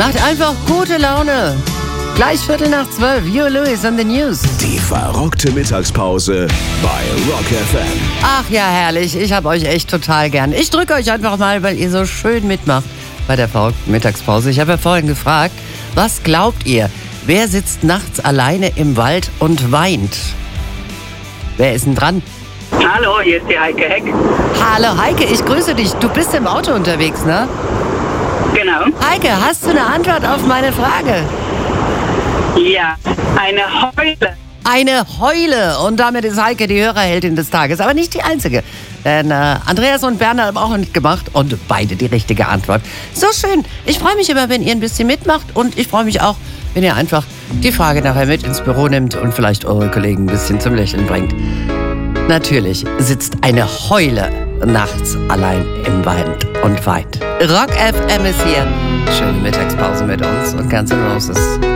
Macht einfach gute Laune. Gleich 11:45, Huey Lewis on the News. Die verrockte Mittagspause bei Rock FM. Ach ja, herrlich. Ich hab euch echt total gern. Ich drücke euch einfach mal, weil ihr so schön mitmacht bei der verrockten Mittagspause. Ich habe ja vorhin gefragt, was glaubt ihr? Wer sitzt nachts alleine im Wald und weint? Wer ist denn dran? Hallo, hier ist die Heike Heck. Hallo Heike, ich grüße dich. Du bist im Auto unterwegs, ne? Genau. Heike, hast du eine Antwort auf meine Frage? Ja, eine Heule. Eine Heule. Und damit ist Heike die Hörerheldin des Tages. Aber nicht die einzige. Denn Andreas und Berner haben auch mitgemacht und beide die richtige Antwort. So schön. Ich freue mich immer, wenn ihr ein bisschen mitmacht. Und ich freue mich auch, wenn ihr einfach die Frage nachher mit ins Büro nimmt und vielleicht eure Kollegen ein bisschen zum Lächeln bringt. Natürlich sitzt eine Heule nachts allein im Wald und weint. Rock FM ist hier. Schöne Mittagspause mit uns und ganz Großes.